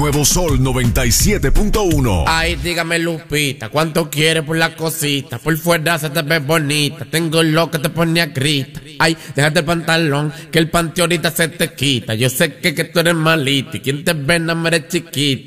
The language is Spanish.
Nuevo Sol 97.1. Ay, dígame Lupita, ¿cuánto quieres por la cosita? Por fuera se te ve bonita, tengo lo que te pone a grita. Ay, déjate el pantalón, que el panty ahorita se te quita. Yo sé que tú eres malita y quien te ve no eres chiquita.